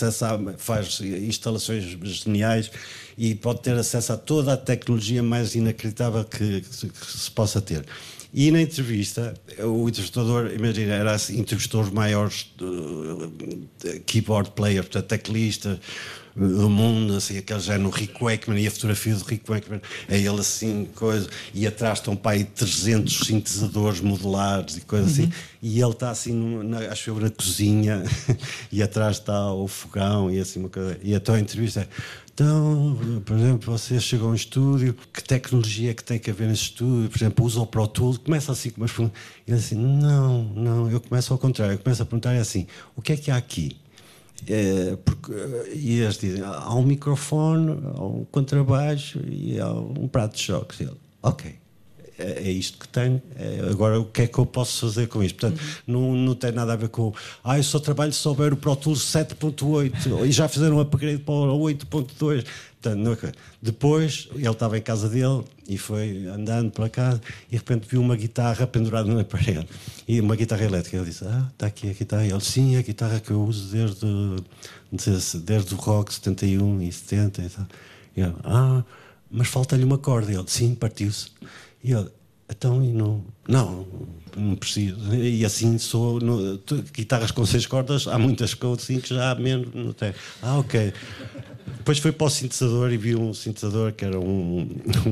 acesso faz instalações geniais e pode ter acesso a toda a tecnologia mais inacreditável que se possa ter. E na entrevista, o entrevistador, imagina, era assim, entrevistou os maiores keyboard players, portanto, teclistas do mundo, assim, aquele género, o Rick Wakeman, e a fotografia do Rick Wakeman, é ele assim, coisa, e atrás estão para aí 300 sintetizadores modulares e coisas assim, e ele está assim, acho eu, na cozinha, e atrás está o fogão, e assim, uma coisa, e então a entrevista é: então, por exemplo, você chegou a um estúdio, que tecnologia é que tem que haver nesse estúdio? Por exemplo, usa o Pro Tools, começa assim com umas perguntas. E ele assim, não, eu começo ao contrário, eu começo a perguntar assim: o que é que há aqui? E eles dizem: há um microfone, há um contrabaixo e há um prato de choques. E ele: ok, é isto que tenho, agora o que é que eu posso fazer com isto? Portanto, não tem nada a ver com eu só trabalho se souber o Pro Tools 7.8 e já fizeram um upgrade para o 8.2. Portanto, depois ele estava em casa dele e foi andando para casa e de repente viu uma guitarra pendurada na parede, e uma guitarra elétrica. Ele disse: está aqui a guitarra. Ele: sim, a guitarra que eu uso desde o rock 71 e 70 e tal. E ele: mas falta-lhe uma corda. Ele: sim, partiu-se. E ele: então, e não preciso. E assim guitarras com 6 cordas, há muitas com 5, já há menos, não tem. Ok. Depois foi para o sintetizador e viu um sintetizador que era um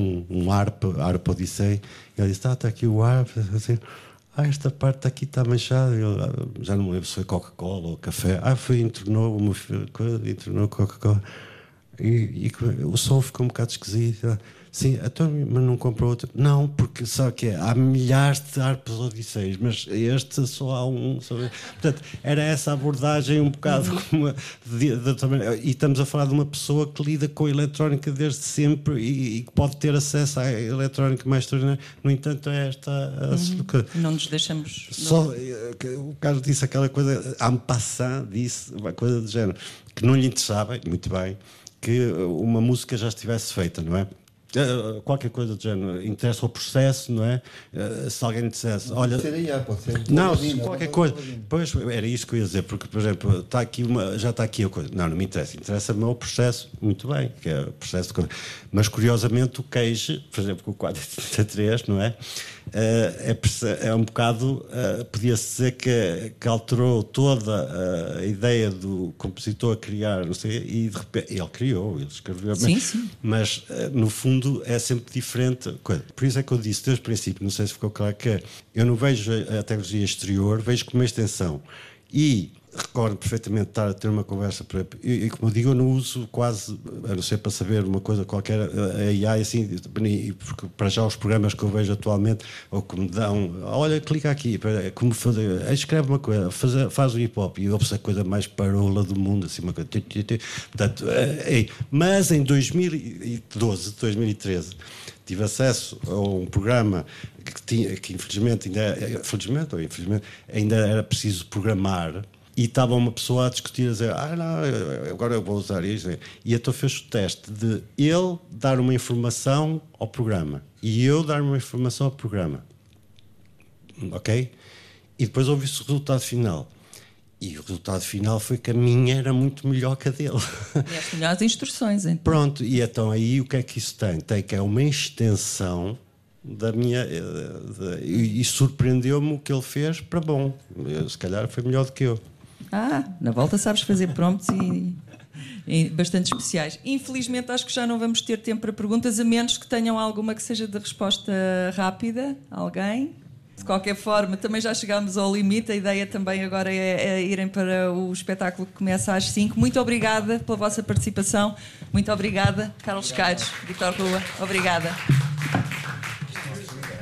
ARP Odyssey. E ele disse: está aqui o ARP, assim, esta parte aqui está manchada. Já não me lembro se foi Coca-Cola ou café. Entornou Coca-Cola. E o som ficou um bocado esquisito. Sim, então, mas não comprou outro? Não, porque sabe que há milhares de ARPs Odisseis, mas este só há um. Sabe? Portanto, era essa abordagem um bocado como e estamos a falar de uma pessoa que lida com a eletrónica desde sempre e que pode ter acesso à eletrónica mais extraordinária. No entanto, é esta. Não nos deixamos. O Carlos disse aquela coisa, en passant, disse uma coisa do género, que não lhe interessava, muito bem, que uma música já estivesse feita, não é? Qualquer coisa do género, interessa o processo, não é? Se alguém dissesse: olha, pode ser não, qualquer coisa, pois era isso que eu ia dizer, porque, por exemplo, já está aqui a coisa, não me interessa, interessa-me o processo, muito bem, que é o processo de... Mas curiosamente o Cage, por exemplo, com o 433, não é? É um bocado, podia-se dizer que alterou toda a ideia do compositor a criar, não sei, e de repente ele criou, ele escreveu, mas no fundo é sempre diferente. Por isso é que eu disse desde o princípio, não sei se ficou claro, que eu não vejo a tecnologia exterior, vejo como uma extensão. E recordo perfeitamente de estar a ter uma conversa, e como eu digo, eu não uso quase, a não ser para saber uma coisa qualquer, a AI, assim, porque para já os programas que eu vejo atualmente, ou que me dão, olha, clica aqui, como fazer, escreve uma coisa, faz o hip hop, e ouve-se a coisa mais parola do mundo, assim, uma coisa. Portanto, mas em 2012, 2013, tive acesso a um programa que infelizmente ainda era preciso programar. E estava uma pessoa a discutir, a dizer: não, agora eu vou usar isto. E então fez o teste de ele dar uma informação ao programa e eu dar uma informação ao programa. Ok? E depois ouvi-se o resultado final. E o resultado final foi que a minha era muito melhor que a dele. E as melhores instruções, então. Pronto, e então aí o que é que isso tem? Tem que é uma extensão da minha... E surpreendeu-me o que ele fez para bom. Se calhar foi melhor do que eu. Na volta sabes fazer prompts e bastante especiais. Infelizmente acho que já não vamos ter tempo para perguntas, a menos que tenham alguma que seja de resposta rápida. Alguém? De qualquer forma, também já chegámos ao limite. A ideia também agora é irem para o espetáculo que começa às 5. Muito obrigada pela vossa participação. Muito obrigada, Carlos Caires, Vítor Rua. Obrigada.